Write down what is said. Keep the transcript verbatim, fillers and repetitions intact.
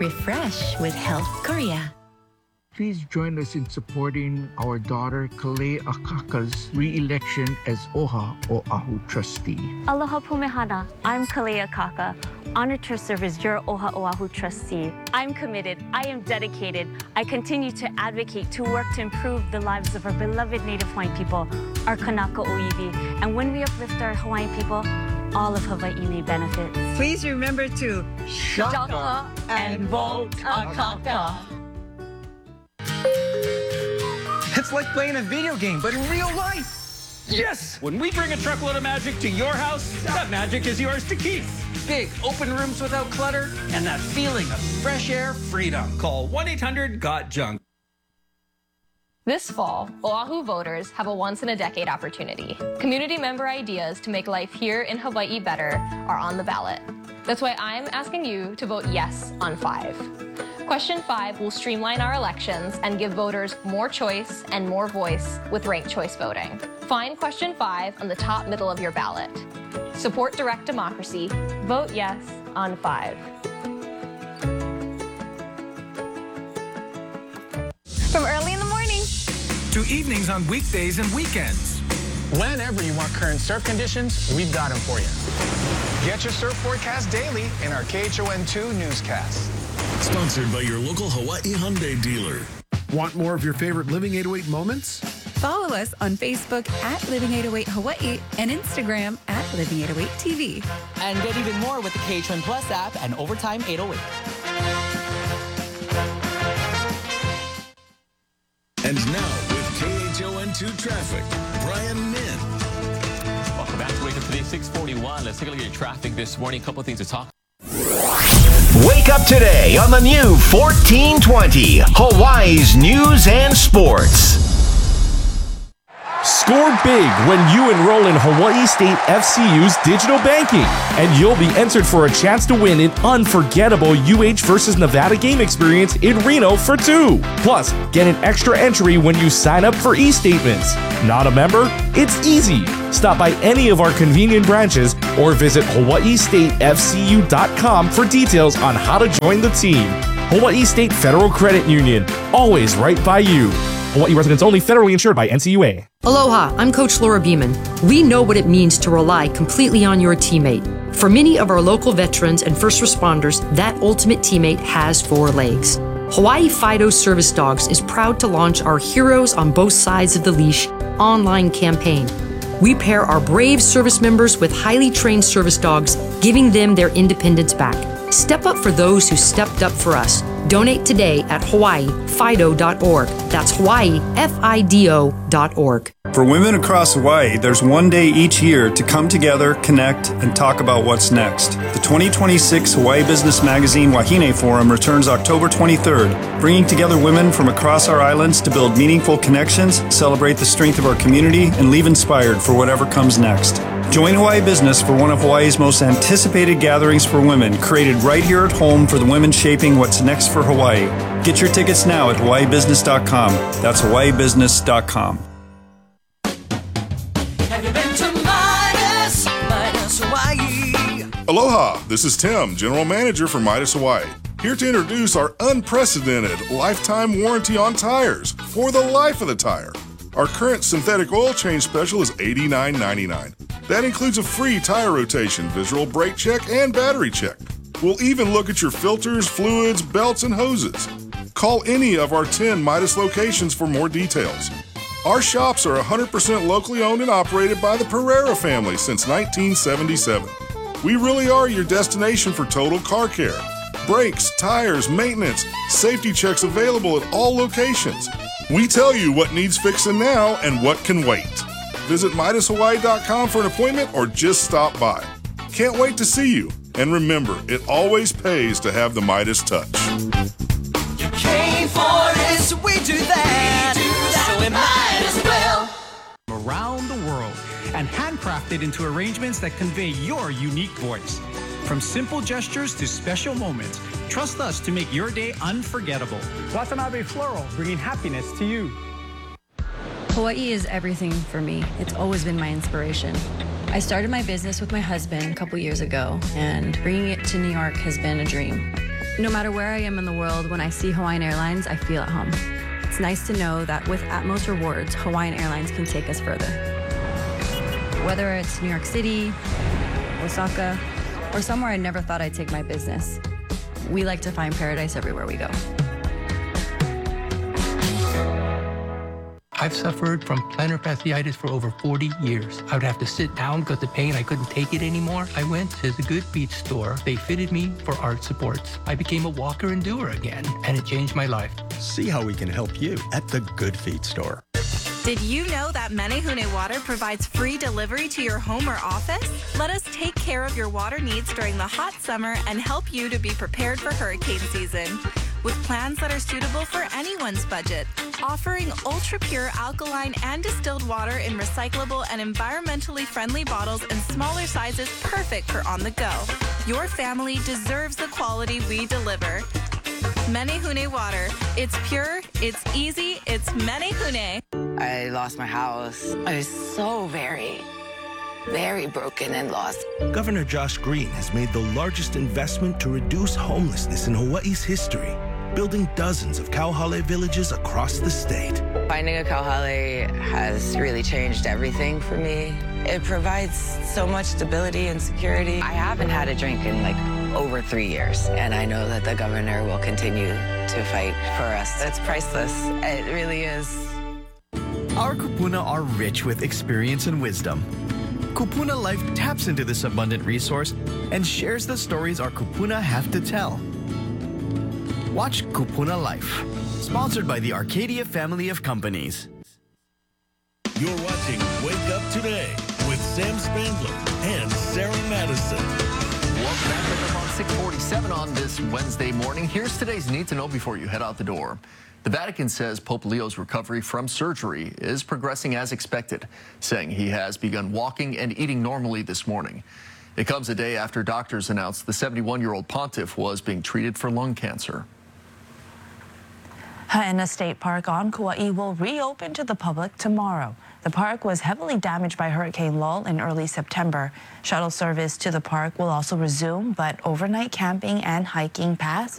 Refresh with Health Korea. Please join us in supporting our daughter Kalea Akaka's re-election as OHA Oahu trustee. Aloha Pumehana. I'm Kalea Akaka, honored to serve as your OHA Oahu trustee. I'm committed. I am dedicated. I continue to advocate to work to improve the lives of our beloved Native Hawaiian people, our Kanaka Oiwi. And when we uplift our Hawaiian people, all of Hawaii benefits. Please remember to Shaka and vote Akaka. It's like playing a video game, but in real life. Yes! When we bring a truckload of magic to your house, that magic is yours to keep. Big open rooms without clutter, and that feeling of fresh air freedom. Call one eight hundred got junk. This fall, Oahu voters have a once-in-a-decade opportunity. Community member ideas to make life here in Hawaii better are on the ballot. That's why I'm asking you to vote yes on five. Question five will streamline our elections and give voters more choice and more voice with ranked choice voting. Find question five on the top middle of your ballot. Support direct democracy. Vote yes on five. From early in the morning to evenings on weekdays and weekends. Whenever you want current surf conditions, we've got them for you. Get your surf forecast daily in our K H O N two newscast. Sponsored by your local Hawaii Hyundai dealer. Want more of your favorite Living eight oh eight moments? Follow us on Facebook at Living eight oh eight Hawaii and Instagram at Living eight oh eight T V. And get even more with the K H O N Plus app and Overtime eight oh eight. And now with K H O N two traffic, Brian Min. Welcome back to Wake Up Today, six forty-one. Let's take a look at your traffic this morning. A couple of things to talk. Wake up today on the new fourteen twenty, Hawaii's News and Sports. Score big when you enroll in Hawaii State F C U's digital banking, and you'll be entered for a chance to win an unforgettable U H versus Nevada game experience in Reno for two. Plus, get an extra entry when you sign up for e-statements. Not a member? It's easy. Stop by any of our convenient branches or visit hawaii state f c u dot com for details on how to join the team. Hawaii State Federal Credit Union, always right by you. Hawaii residents only, federally insured by N C U A. Aloha, I'm Coach Laura Beeman. We know what it means to rely completely on your teammate. For many of our local veterans and first responders, that ultimate teammate has four legs. Hawaii Fido Service Dogs is proud to launch our Heroes on Both Sides of the Leash online campaign. We pair our brave service members with highly trained service dogs, giving them their independence back. Step up for those who stepped up for us. Donate today at hawaii fido dot org. That's Hawaii F I D O dot org. For women across Hawaii, there's one day each year to come together, connect, and talk about what's next. The twenty twenty-six Hawaii Business Magazine Wahine Forum returns October twenty-third, bringing together women from across our islands to build meaningful connections, celebrate the strength of our community, and leave inspired for whatever comes next. Join Hawaii Business for one of Hawaii's most anticipated gatherings for women, created right here at home for the women shaping what's next for Hawaii. Get your tickets now at hawaii business dot com. That's hawaii business dot com. Have you been to Midas, Midas Hawaii? Aloha, this is Tim, General Manager for Midas Hawaii. Here to introduce our unprecedented lifetime warranty on tires for the life of the tire. Our current synthetic oil change special is eighty-nine ninety-nine. That includes a free tire rotation, visual brake check, and battery check. We'll even look at your filters, fluids, belts, and hoses. Call any of our ten Midas locations for more details. Our shops are one hundred percent locally owned and operated by the Pereira family since nineteen seventy-seven. We really are your destination for total car care. Brakes, tires, maintenance, safety checks available at all locations. We tell you what needs fixing now and what can wait. Visit Midas Hawaii dot com for an appointment or just stop by. Can't wait to see you. And remember, it always pays to have the Midas touch. You came for this, we do that. We do that. So we might as well. Around the world and handcrafted into arrangements that convey your unique voice. From simple gestures to special moments, trust us to make your day unforgettable. Watanabe Floral, bringing happiness to you. Hawaii is everything for me. It's always been my inspiration. I started my business with my husband a couple years ago, and bringing it to New York has been a dream. No matter where I am in the world, when I see Hawaiian Airlines, I feel at home. It's nice to know that with Atmos Rewards, Hawaiian Airlines can take us further. Whether it's New York City, Osaka, or somewhere I never thought I'd take my business, we like to find paradise everywhere we go. I've suffered from plantar fasciitis for over forty years. I would have to sit down because the pain, I couldn't take it anymore. I went to the Good Feet store. They fitted me for arch supports. I became a walker and doer again, and it changed my life. See how we can help you at the Good Feet store. Did you know that Menehune Water provides free delivery to your home or office? Let us take care of your water needs during the hot summer and help you to be prepared for hurricane season. With plans that are suitable for anyone's budget, offering ultra-pure alkaline and distilled water in recyclable and environmentally friendly bottles and smaller sizes perfect for on the go. Your family deserves the quality we deliver. Menehune Water. It's pure, it's easy, it's Menehune. I lost my house. I was so very, very broken and lost. Governor Josh Green has made the largest investment to reduce homelessness in Hawaii's history, building dozens of kauhale villages across the state. Finding a kauhale has really changed everything for me. It provides so much stability and security. I haven't had a drink in like over three years, and I know that the governor will continue to fight for us. It's priceless. It really is. Our kupuna are rich with experience and wisdom. Kupuna Life taps into this abundant resource and shares the stories our kupuna have to tell. Watch Kupuna Life, sponsored by the Arcadia family of companies. You're watching Wake Up Today with Sam Spandler and Sarah Madison. Welcome back to on six forty-seven on this Wednesday morning. Here's today's Need to Know before you head out the door. The Vatican says Pope Leo's recovery from surgery is progressing as expected, saying he has begun walking and eating normally this morning. It comes a day after doctors announced the seventy-one-year-old pontiff was being treated for lung cancer. Ha'ena State Park on Kauai will reopen to the public tomorrow. The park was heavily damaged by Hurricane Lowell in early September. Shuttle service to the park will also resume, but overnight camping and hiking paths